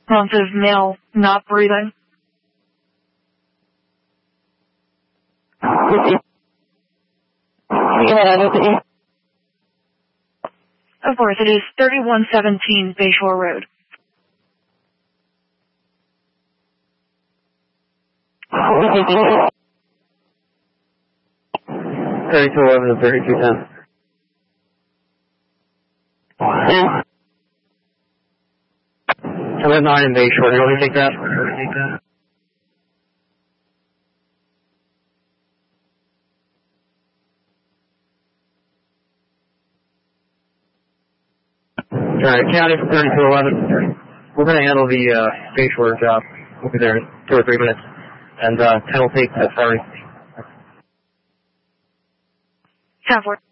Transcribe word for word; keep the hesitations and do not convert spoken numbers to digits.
Month of male, not breathing. Of course, it is thirty-one seventeen Bayshore Road. thirty-two eleven and thirty-two ten. I'm at nine in Bayshore. You want me to take that? Take that? Alright, county for thirty-two eleven. We're going to handle the uh, Bayshore job. We'll be there in two or three minutes. And uh, ten will take that, sorry. ten four.